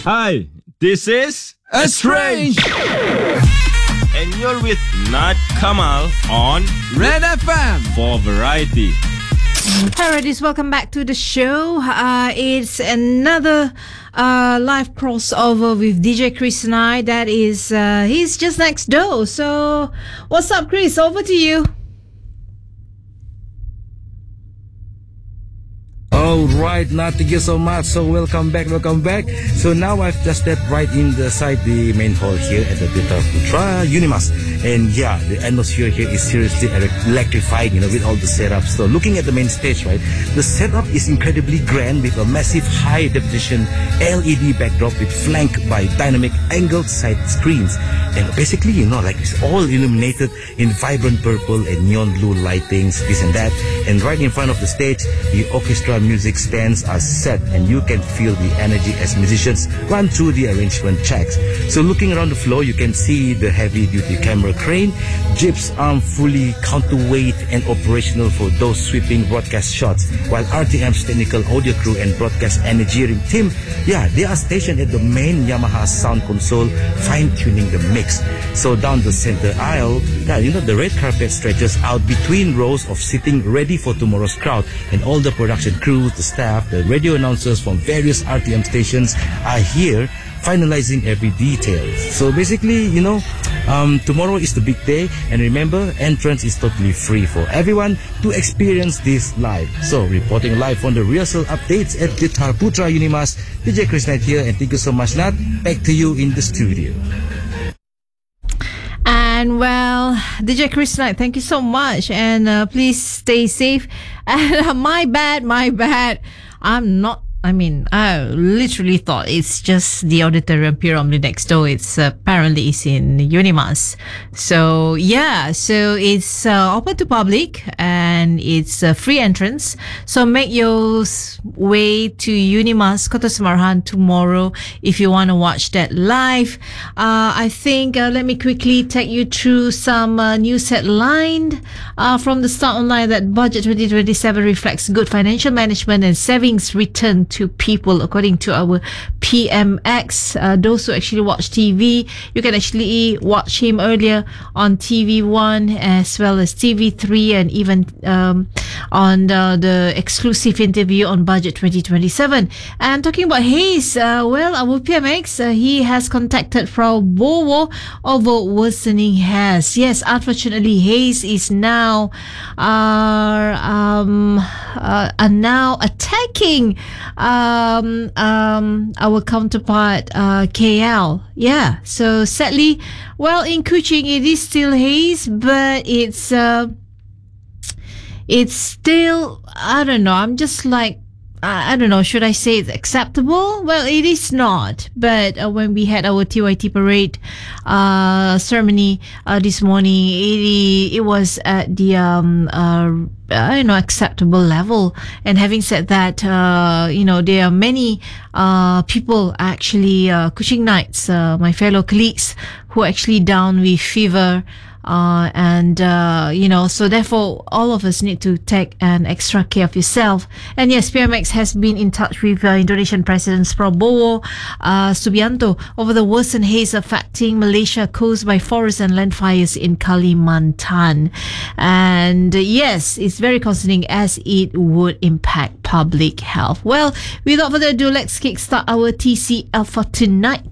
Hi, this is Estrange, and you're with Nat Kamal on Red FM. for variety. Hi, Reddies. Welcome back to the show. It's another live crossover with DJ Chris and I. That is, he's just next door. So, what's up, Chris? Over to you. All right, Nat, thank you so much. So welcome back. So now I've just stepped right inside the main hall here at the Dita Putra Unimas. And yeah, the atmosphere here is seriously electrifying, with all the setups. So looking at the main stage, right, the setup is incredibly grand with a massive high definition LED backdrop with flanked by dynamic angled side screens. And basically, it's all illuminated in vibrant purple and neon blue lightings, this and that. And right in front of the stage, the orchestra music stands are set, and you can feel the energy as musicians run through the arrangement checks. So looking around the floor, you can see the heavy-duty camera crane, Jeep's arm fully counterweight and operational for those sweeping broadcast shots, while RTM's technical audio crew and broadcast engineering team, they are stationed at the main Yamaha sound console, fine-tuning the mix. So down the center aisle, the red carpet stretches out between rows of seating ready for tomorrow's crowd, and all the production crews, the staff, the radio announcers from various RTM stations are here finalizing every detail. So basically, tomorrow is the big day, and remember, entrance is totally free for everyone to experience this live. So reporting live on the rehearsal updates at Dita Putra Unimas, DJ Chris Knight here, and thank you so much, Nat. Back to you in the studio. And well, DJ Chris Knight, thank you so much. And please stay safe. And my bad. I literally thought it's just the auditorium pyramid next door. It's apparently it's in Unimas. So it's open to public and it's a free entrance. So make your way to Unimas Kota Semarang tomorrow if you want to watch that live. I think let me quickly take you through some news headline from the Start Online that Budget 2027 reflects good financial management and savings return to people, according to our PMX. Those who actually watch TV, you can actually watch him earlier on TV1 as well as TV3, and even on the exclusive interview on Budget 2027. And talking about Haze, our PMX, he has contacted Prabowo over worsening Haze. Yes, unfortunately, Haze is now attacking our counterpart KL. So sadly, in Kuching it is still Haze, but it's still, I don't know, I'm just like, I don't know, should I say it's acceptable? Well, it is not. But when we had our TYT parade ceremony this morning, it was at the acceptable level. And having said that, there are many people actually, Kuching Knights, my fellow colleagues, who are actually down with fever. So therefore all of us need to take an extra care of yourself. And yes, PMX has been in touch with Indonesian President Prabowo Subianto over the worsened haze affecting Malaysia caused by forest and land fires in Kalimantan. And yes, it's very concerning as it would impact public health. Well, without further ado, let's kickstart our TCL for tonight.